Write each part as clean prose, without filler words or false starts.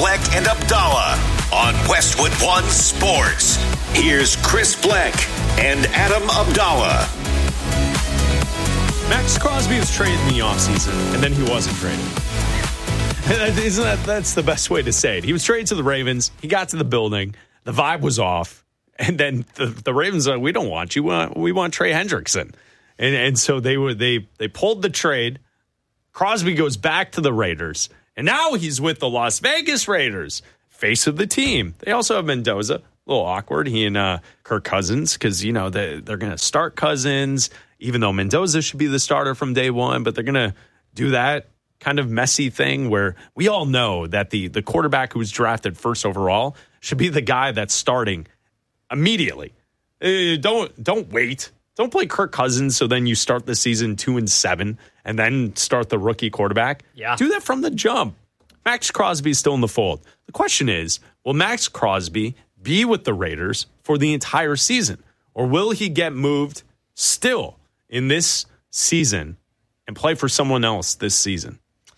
Bleck and Abdallah on Westwood One Sports. Here's Chris Bleck and Adam Abdallah. Max Crosby was traded in the offseason, and then he wasn't traded. That's the best way to say it. He was traded to the Ravens. He got to the building. The vibe was off. And then the Ravens are like, we don't want you. We want Trey Hendrickson. And so they pulled the trade. Crosby goes back to the Raiders. And now he's with the Las Vegas Raiders, face of the team. They also have Mendoza. A little awkward. He and Kirk Cousins, because, you know, they're going to start Cousins, even though Mendoza should be the starter from day one. But they're going to do that kind of messy thing where we all know that the quarterback who was drafted first overall should be the guy that's starting immediately. Don't wait. Don't play Kirk Cousins so then you start the season 2-7 and then start the rookie quarterback. Yeah. Do that from the jump. Max Crosby's still in the fold. The question is, will Max Crosby be with the Raiders for the entire season? Or will he get moved still in this season and play for someone else this season?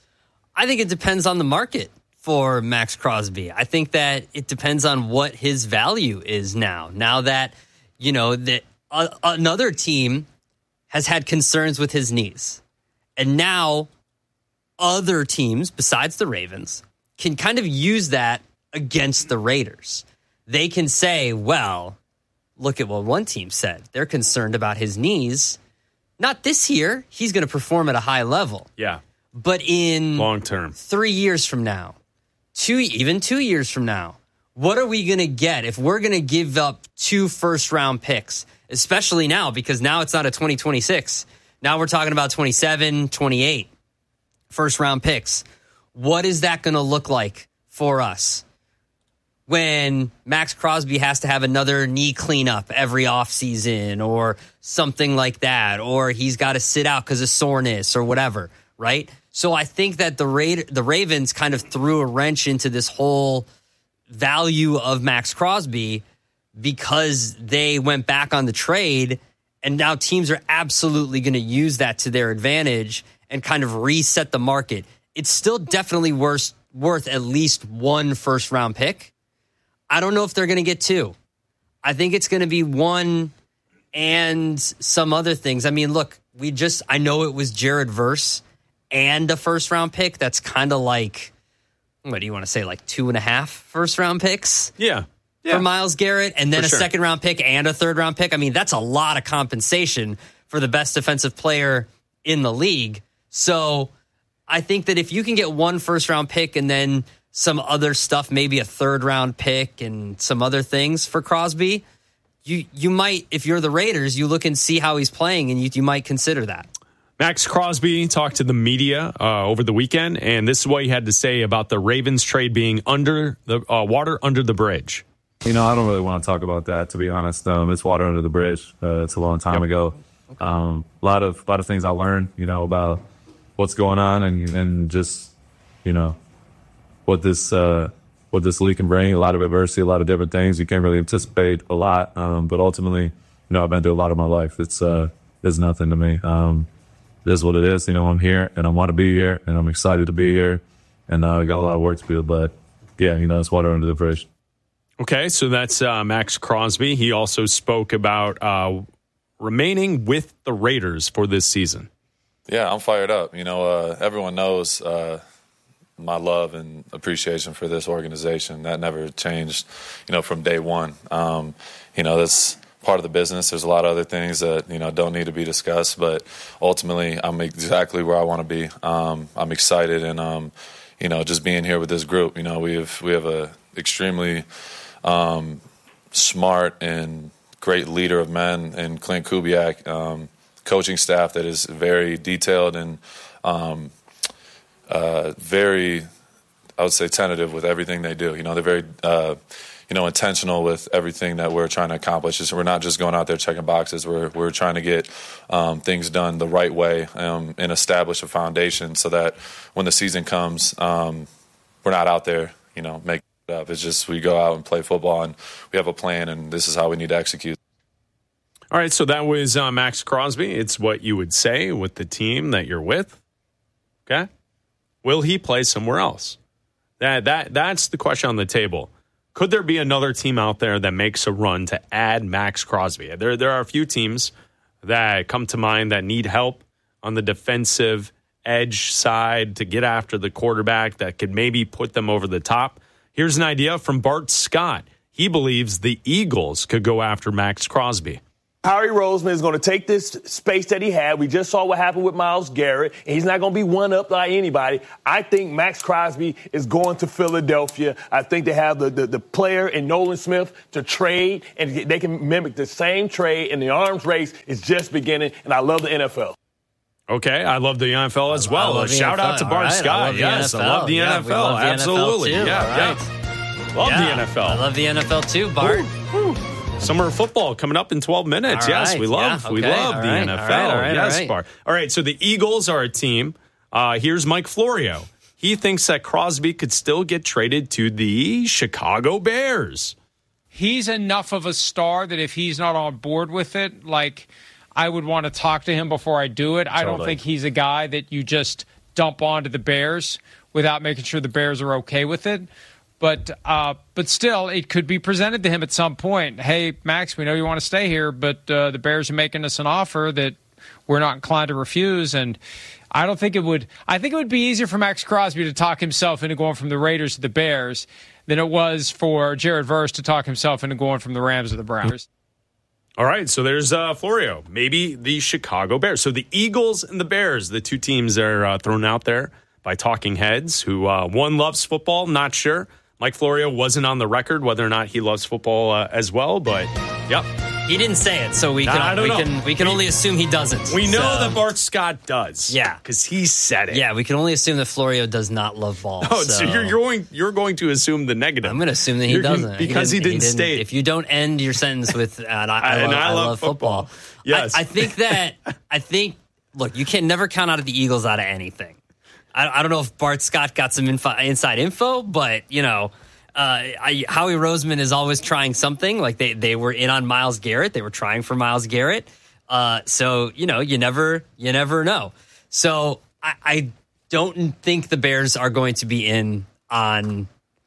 I think it depends on the market for Max Crosby. I think that it depends on what his value is now. Now that, you know, that another team has had concerns with his knees. And now other teams, besides the Ravens, can kind of use that against the Raiders. They can say, well, look at what one team said. They're concerned about his knees. Not this year. He's going to perform at a high level. Yeah. But in long term, 3 years from now, 2 years from now, what are we going to get if we're going to give up 2 first-round picks, especially now, because now it's not a 2026. Now we're talking about 27, 28 first-round picks. What is that going to look like for us when Max Crosby has to have another knee cleanup every offseason or something like that, or he's got to sit out because of soreness or whatever, right? So I think that the Ravens kind of threw a wrench into this whole value of Max Crosby because they went back on the trade, and now teams are absolutely going to use that to their advantage and kind of reset the market. It's still definitely worth at least 1 first-round pick. I don't know if they're going to get 2. I think it's going to be 1 and some other things. I mean, look, I know it was Jared Verse and a first-round pick. That's kind of like, what do you want to say, like 2.5 first-round picks? Yeah. For Myles Garrett, and then for a sure. second-round pick and a third-round pick. I mean, that's a lot of compensation for the best defensive player in the league. So I think that if you can get 1 first-round pick and then some other stuff, maybe a third-round pick and some other things for Crosby, you might, if you're the Raiders, you look and see how he's playing, and you might consider that. Max Crosby talked to the media over the weekend, and this is what he had to say about the Ravens trade being under the water under the bridge. You know, I don't really want to talk about that, to be honest. It's water under the bridge. It's a long time ago. A lot of things I learned, you know, about what's going on and just, you know, what this league can bring. A lot of adversity, a lot of different things. You can't really anticipate a lot, but ultimately, you know, I've been through a lot of my life. It's nothing to me. It is what it is. You know, I'm here and I want to be here and I'm excited to be here, and I got a lot of work to do. But yeah, you know, it's water under the bridge. Okay, so that's Max Crosby. He also spoke about remaining with the Raiders for this season. Yeah, I'm fired up. You know, everyone knows my love and appreciation for this organization. That never changed, you know, from day one. You know, that's part of the business. There's a lot of other things that, you know, don't need to be discussed, but ultimately I'm exactly where I want to be. I'm excited, and you know, just being here with this group. You know, we have a extremely smart and great leader of men in Clint Kubiak, coaching staff that is very detailed and very, I would say, tentative with everything they do. You know, they're very you know, intentional with everything that we're trying to accomplish. We're not just going out there checking boxes. We're trying to get things done the right way and establish a foundation so that when the season comes, we're not out there, you know, making it up. It's just we go out and play football, and we have a plan, and this is how we need to execute. All right, so that was Max Crosby. It's what you would say with the team that you're with. Okay? Will he play somewhere else? That's the question on the table. Could there be another team out there that makes a run to add Max Crosby? There are a few teams that come to mind that need help on the defensive edge side to get after the quarterback that could maybe put them over the top. Here's an idea from Bart Scott. He believes the Eagles could go after Max Crosby. Howie Roseman is going to take this space that he had. We just saw what happened with Myles Garrett, and he's not going to be one-up by anybody. I think Max Crosby is going to Philadelphia. I think they have the player in Nolan Smith to trade, and they can mimic the same trade, and the arms race is just beginning, and I love the NFL. Okay, I love the NFL as well. Shout out to Bart Scott. Yes, I love the NFL. Absolutely. Yeah. Love the NFL. I love the NFL too, Bart. Woo. Summer football coming up in 12 minutes. All yes, right. we love the NFL. Yes, Bart. All right, so the Eagles are a team. Here's Mike Florio. He thinks that Crosby could still get traded to the Chicago Bears. He's enough of a star that if he's not on board with it, like, I would want to talk to him before I do it. I don't think he's a guy that you just dump onto the Bears without making sure the Bears are okay with it. But still, it could be presented to him at some point. Hey, Max, we know you want to stay here, but the Bears are making us an offer that we're not inclined to refuse. And I don't think it would. I think it would be easier for Max Crosby to talk himself into going from the Raiders to the Bears than it was for Jared Verse to talk himself into going from the Rams to the Browns. All right, so there's Florio. Maybe the Chicago Bears. So the Eagles and the Bears, the two teams are thrown out there by talking heads who one loves football, not sure. Mike Florio wasn't on the record whether or not he loves football as well, but yep. He didn't say it, so we can only assume he doesn't. We know that Bart Scott does. Yeah. Because he said it. Yeah, we can only assume that Florio does not love ball. Oh, so you're going to assume the negative. I'm going to assume that he doesn't. Because he didn't state. If you don't end your sentence with, I love football. Yes. I think, look, you can never count out the Eagles out of anything. I don't know if Bart Scott got some inside info, but, Howie Roseman is always trying something. Like they were in on Myles Garrett. They were trying for Myles Garrett. So, you never know. So I don't think the Bears are going to be in on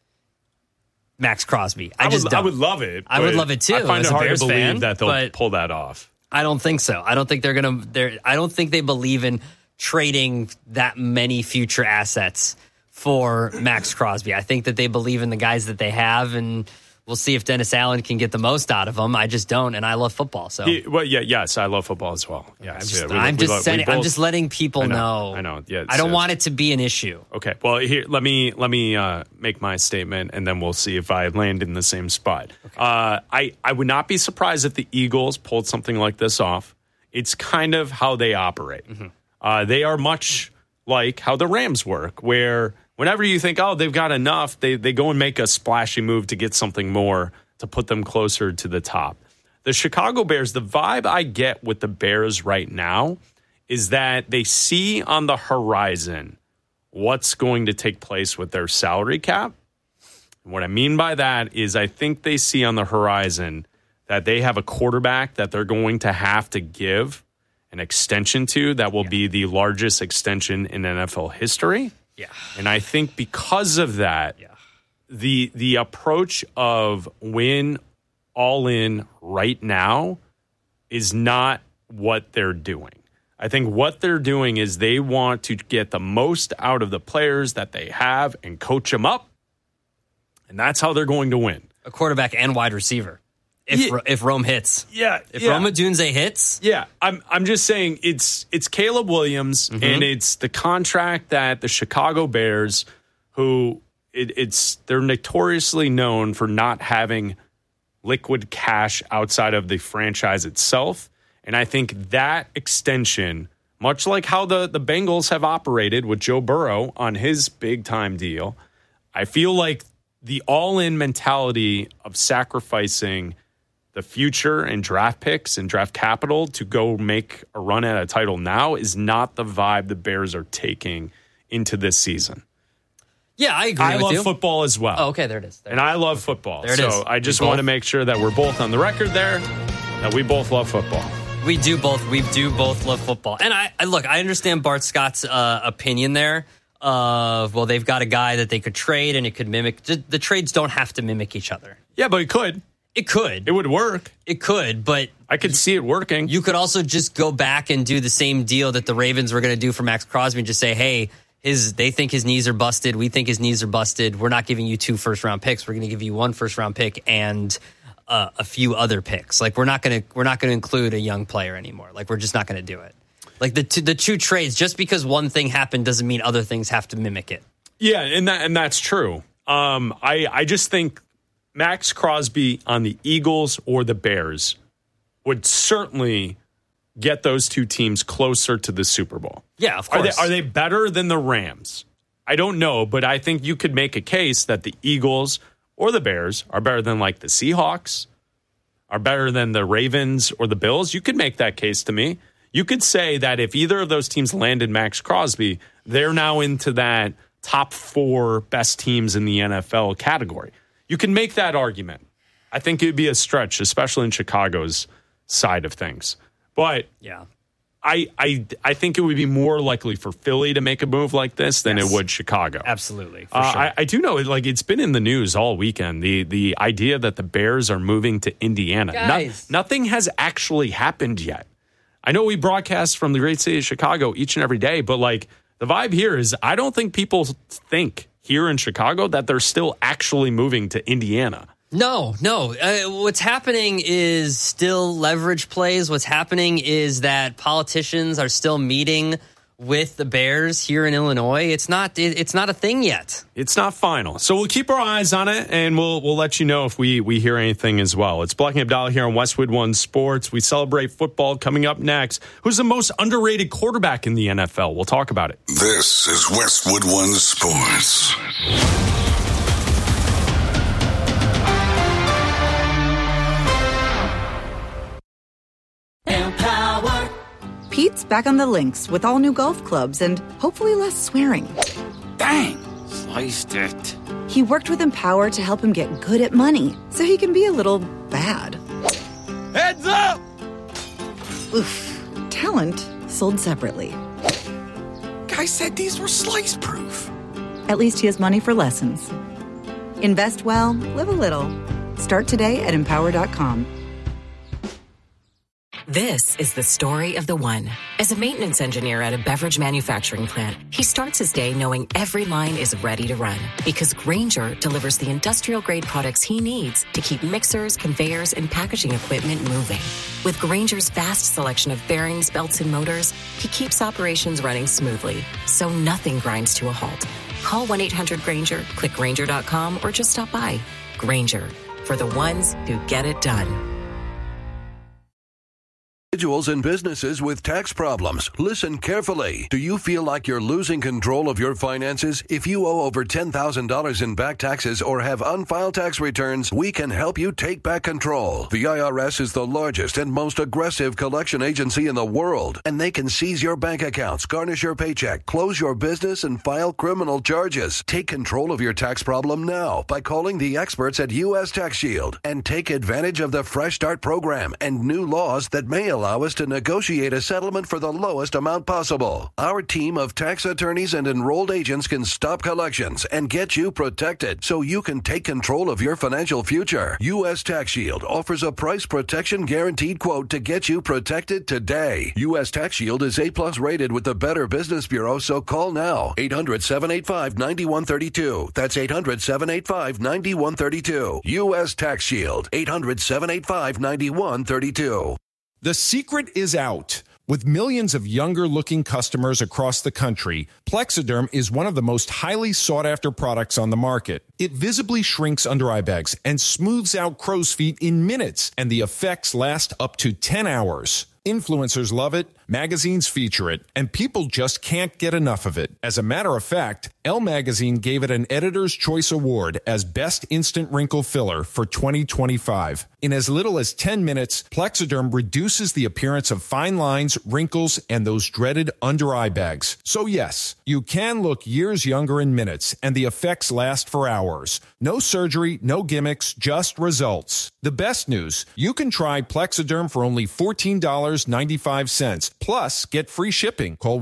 Max Crosby. I would love it. I would love it too. I find as it hard a Bears to believe fan, that they'll pull that off. I don't think so. I don't think I don't think they believe in trading that many future assets for Max Crosby. I think that they believe in the guys that they have, and we'll see if Dennis Allen can get the most out of them. I just don't, and I love football. So, yes, I love football as well. Yeah, I'm just letting people know. I know. Yeah, I don't want it to be an issue. Okay. Well, here, let me make my statement, and then we'll see if I land in the same spot. Okay. I would not be surprised if the Eagles pulled something like this off. It's kind of how they operate. Mm-hmm. They are much like how the Rams work, where whenever you think, oh, they've got enough, they go and make a splashy move to get something more to put them closer to the top. The Chicago Bears, the vibe I get with the Bears right now is that they see on the horizon what's going to take place with their salary cap. And what I mean by that is I think they see on the horizon that they have a quarterback that they're going to have to give an extension to that will be the largest extension in NFL history. Yeah. And I think because of that, the approach of win all in right now is not what they're doing. I think what they're doing is they want to get the most out of the players that they have and coach them up. And that's how they're going to win. A quarterback and wide receiver. If Rome hits. If Rome Odunze hits. Yeah. I'm just saying it's Caleb Williams, and it's the contract that the Chicago Bears, who they're notoriously known for not having liquid cash outside of the franchise itself. And I think that extension, much like how the Bengals have operated with Joe Burrow on his big-time deal, I feel like the all-in mentality of sacrificing the future and draft picks and draft capital to go make a run at a title now is not the vibe the Bears are taking into this season. Yeah, I agree with you. I love football as well. Oh, okay, there it is. I love football. There it is. So I just want to make sure that we're both on the record there, that we both love football. We do both love football. And I understand Bart Scott's opinion there, well, they've got a guy that they could trade and it could mimic. The trades don't have to mimic each other. Yeah, but it could. It could. It would work. It could, but I could see it working. You could also just go back and do the same deal that the Ravens were going to do for Max Crosby and just say, hey, they think his knees are busted. We think his knees are busted. We're not giving you 2 first-round picks. We're going to give you 1 first-round pick and a few other picks. Like, we're not going to include a young player anymore. Like, we're just not going to do it. Like, the two trades, just because one thing happened doesn't mean other things have to mimic it. Yeah, and that's true. I just think Max Crosby on the Eagles or the Bears would certainly get those two teams closer to the Super Bowl. Yeah, of course. Are they better than the Rams? I don't know, but I think you could make a case that the Eagles or the Bears are better than like the Seahawks, are better than the Ravens or the Bills. You could make that case to me. You could say that if either of those teams landed Max Crosby, they're now into that top 4 best teams in the NFL category. You can make that argument. I think it would be a stretch, especially in Chicago's side of things. But yeah, I think it would be more likely for Philly to make a move like this than it would Chicago. Absolutely. For sure. I do know, like, it's been in the news all weekend, the idea that the Bears are moving to Indiana. Nothing has actually happened yet. I know we broadcast from the great city of Chicago each and every day, but like the vibe here is I don't think people think here in Chicago that they're still actually moving to Indiana. No. What's happening is still leverage plays. What's happening is that politicians are still meeting with the Bears here in Illinois. It's not a thing yet. It's not final. So we'll keep our eyes on it, and we'll let you know if we hear anything as well. It's Bleck and Abdallah here on Westwood One Sports. We celebrate football. Coming up next, who's the most underrated quarterback in the NFL? We'll talk about it. This is Westwood One Sports. Pete's back on the links with all new golf clubs and hopefully less swearing. Bang! Sliced it. He worked with Empower to help him get good at money so he can be a little bad. Heads up! Oof. Talent sold separately. Guy said these were slice proof. At least he has money for lessons. Invest well, live a little. Start today at Empower.com. This is the story of the one. As a maintenance engineer at a beverage manufacturing plant, he starts his day knowing every line is ready to run because Grainger delivers the industrial-grade products he needs to keep mixers, conveyors, and packaging equipment moving. With Grainger's vast selection of bearings, belts, and motors, he keeps operations running smoothly, so nothing grinds to a halt. Call 1-800-GRAINGER, click Grainger.com, or just stop by. Grainger, for the ones who get it done. Individuals and businesses with tax problems. Listen carefully. Do you feel like you're losing control of your finances? If you owe over $10,000 in back taxes or have unfiled tax returns, we can help you take back control. The IRS is the largest and most aggressive collection agency in the world, and they can seize your bank accounts, garnish your paycheck, close your business, and file criminal charges. Take control of your tax problem now by calling the experts at U.S. Tax Shield and take advantage of the Fresh Start program and new laws that may allow us to negotiate a settlement for the lowest amount possible. Our team of tax attorneys and enrolled agents can stop collections and get you protected so you can take control of your financial future. U.S. Tax Shield offers a price protection guaranteed quote to get you protected today. U.S. Tax Shield is A+ rated with the Better Business Bureau, so call now. 800-785-9132. That's 800-785-9132. U.S. Tax Shield. 800-785-9132. The secret is out. With millions of younger-looking customers across the country, Plexiderm is one of the most highly sought-after products on the market. It visibly shrinks under-eye bags and smooths out crow's feet in minutes, and the effects last up to 10 hours. Influencers love it, magazines feature it, and people just can't get enough of it. As a matter of fact, Elle Magazine gave it an Editor's Choice Award as Best Instant Wrinkle Filler for 2025. In as little as 10 minutes, Plexiderm reduces the appearance of fine lines, wrinkles, and those dreaded under-eye bags. So yes, you can look years younger in minutes, and the effects last for hours. No surgery, no gimmicks, just results. The best news, you can try Plexiderm for only $14.95. Plus, get free shipping. Call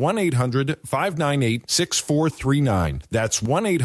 1-800-598-6439. That's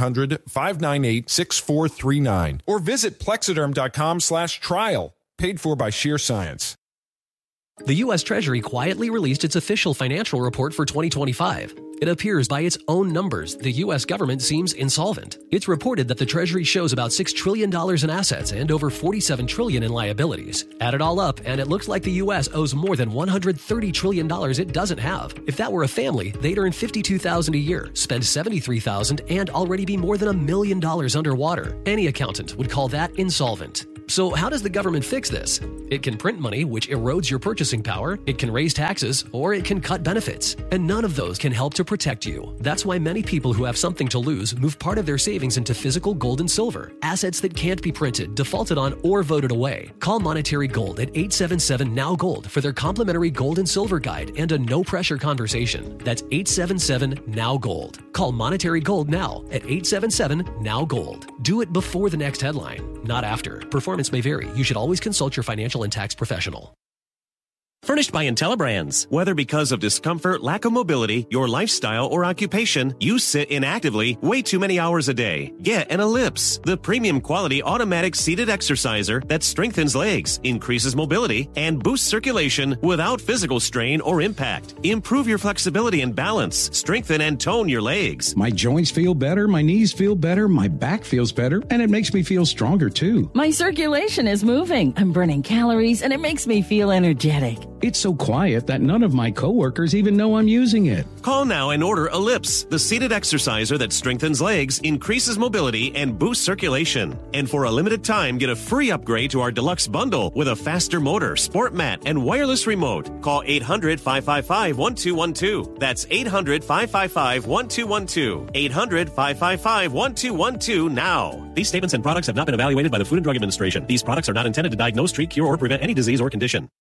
1-800-598-6439. Or visit Plexiderm.com/trial. Paid for by Sheer Science. The U.S. Treasury quietly released its official financial report for 2025. It appears by its own numbers, the U.S. government seems insolvent. It's reported that the Treasury shows about $6 trillion in assets and over $47 trillion in liabilities. Add it all up, and it looks like the U.S. owes more than $130 trillion it doesn't have. If that were a family, they'd earn $52,000 a year, spend $73,000, and already be more than $1 million underwater. Any accountant would call that insolvent. So how does the government fix this? It can print money, which erodes your purchasing power, it can raise taxes, or it can cut benefits. And none of those can help to protect you. That's why many people who have something to lose move part of their savings into physical gold and silver, assets that can't be printed, defaulted on, or voted away. Call Monetary Gold at 877-NOW-GOLD for their complimentary gold and silver guide and a no-pressure conversation. That's 877-NOW-GOLD. Call Monetary Gold now at 877-NOW-GOLD. Do it before the next headline, not after. Performance may vary. You should always consult your financial and tax professional. Furnished by IntelliBrands. Whether because of discomfort, lack of mobility, your lifestyle, or occupation, you sit inactively way too many hours a day. Get an Ellipse, the premium quality automatic seated exerciser that strengthens legs, increases mobility, and boosts circulation without physical strain or impact. Improve your flexibility and balance, strengthen and tone your legs. My joints feel better, my knees feel better, my back feels better, and it makes me feel stronger too. My circulation is moving, I'm burning calories, and it makes me feel energetic. It's so quiet that none of my coworkers even know I'm using it. Call now and order Ellipse, the seated exerciser that strengthens legs, increases mobility, and boosts circulation. And for a limited time, get a free upgrade to our deluxe bundle with a faster motor, sport mat, and wireless remote. Call 800-555-1212. That's 800-555-1212. 800-555-1212 now. These statements and products have not been evaluated by the Food and Drug Administration. These products are not intended to diagnose, treat, cure, or prevent any disease or condition.